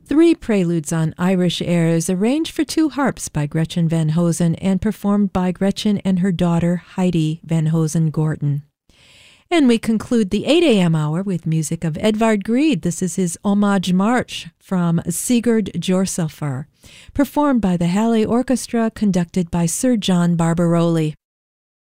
Three preludes on Irish airs arranged for two harps by Gretchen Van Hosen and performed by Gretchen and her daughter Heidi Van Hosen Gorton. And we conclude the 8 a.m. hour with music of Edvard Grieg. This is his Homage March from Sigurd Jorsalfar, performed by the Halle Orchestra, conducted by Sir John Barbaroli.